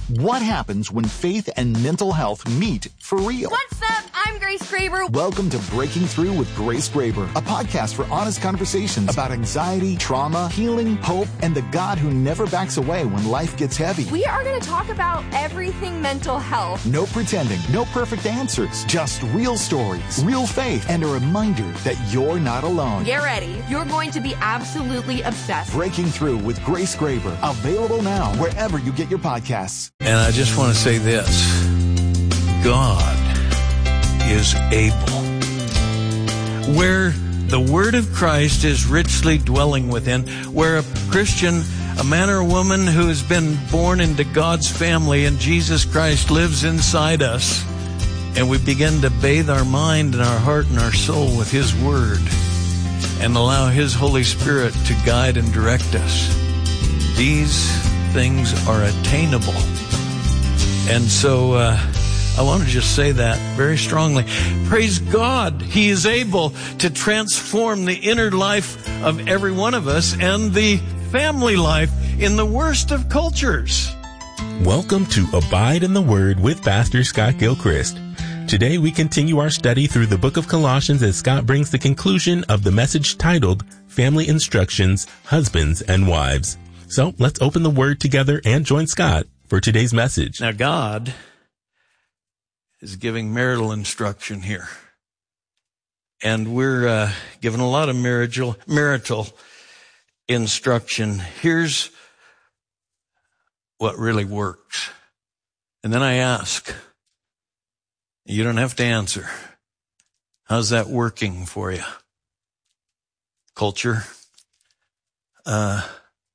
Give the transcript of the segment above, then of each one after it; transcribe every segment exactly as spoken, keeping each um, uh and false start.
What happens when faith and mental health meet for real? What's up? I'm Grace Graber. Welcome to Breaking Through with Grace Graber, a podcast for honest conversations about anxiety, trauma, healing, hope, and the God who never backs away when life gets heavy. We are going to talk about everything mental health. No pretending, no perfect answers, just real stories, real faith, and a reminder that you're not alone. Get ready. You're going to be absolutely obsessed. Breaking Through with Grace Graber, available now wherever you get your podcasts. And I just want to say this. God is able. Where the word of Christ is richly dwelling within, where a Christian, a man or a woman who has been born into God's family and Jesus Christ lives inside us, and we begin to bathe our mind and our heart and our soul with His word and allow His Holy Spirit to guide and direct us, these things are attainable. And so uh, I want to just say that very strongly. Praise God, He is able to transform the inner life of every one of us and the family life in the worst of cultures. Welcome to Abide in the Word with Pastor Scott Gilchrist. Today we continue our study through the book of Colossians as Scott brings the conclusion of the message titled Family Instructions, Husbands and Wives. So let's open the Word together and join Scott for today's message. Now, God is giving marital instruction here. And we're uh, given a lot of marital, marital instruction. Here's what really works. And then I ask, you don't have to answer, how's that working for you? Culture? Uh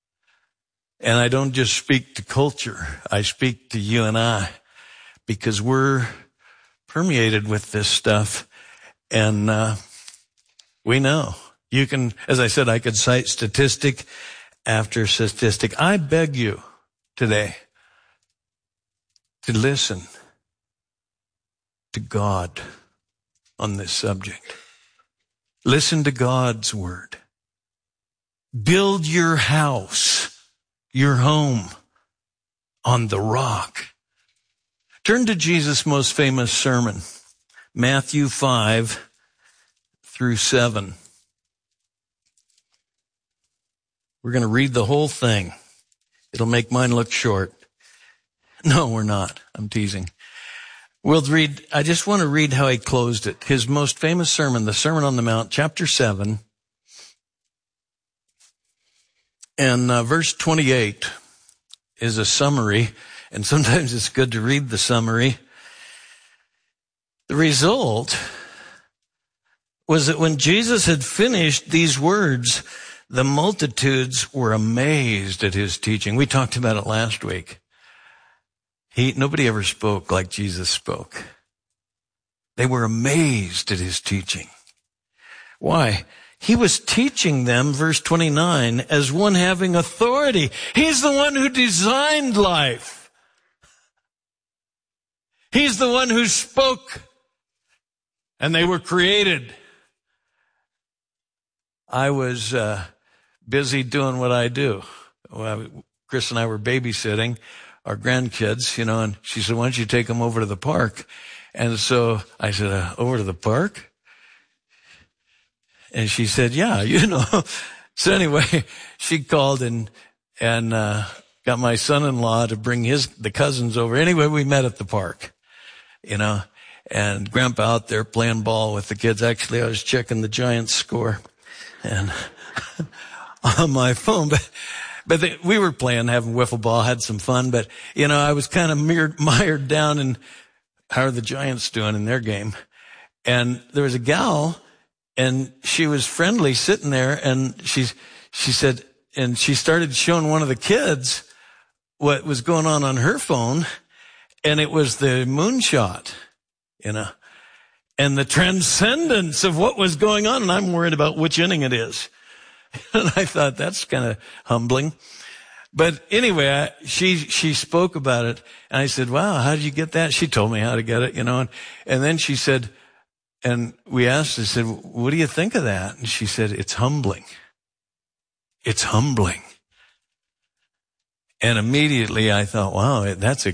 And I don't just speak to culture. I speak to you and I, because we're permeated with this stuff. And uh we know. You can, as I said, I could cite statistic after statistic. I beg you today to listen to God on this subject. Listen to God's word. Build your house, your home, on the rock. Turn to Jesus' most famous sermon, Matthew five through seven. We're going to read the whole thing. It'll make mine look short. No, we're not. I'm teasing. We'll read, I just want to read how he closed it. His most famous sermon, the Sermon on the Mount, chapter seven. And uh, verse twenty-eight is a summary, and sometimes it's good to read the summary. The result was that when Jesus had finished these words, the multitudes were amazed at his teaching. We talked about it last week. He, nobody ever spoke like Jesus spoke. They were amazed at his teaching. Why? He was teaching them, verse twenty-nine, as one having authority. He's the one who designed life. He's the one who spoke, and they were created. I was uh, busy doing what I do. Well, Chris and I were babysitting our grandkids, you know, and she said, why don't you take them over to the park? And so I said, uh, over to the park? And she said, yeah, you know. So anyway, she called and, and, uh, got my son-in-law to bring his, the cousins over. Anyway, we met at the park, you know, and Grandpa out there playing ball with the kids. Actually, I was checking the Giants score and on my phone, but, but they, we were playing, having wiffle ball, had some fun, but, you know, I was kind of mired, mired down in how are the Giants doing in their game. And there was a gal, and she was friendly sitting there, and she's, she said, and she started showing one of the kids what was going on on her phone, and it was the moonshot, you know, and the transcendence of what was going on, and I'm worried about which inning it is. And I thought, that's kind of humbling. But anyway, I, she, she spoke about it, and I said, wow, how did you get that? She told me how to get it, you know, and, and then she said, and we asked, I said, what do you think of that? And she said, it's humbling. It's humbling. And immediately I thought, wow, that's a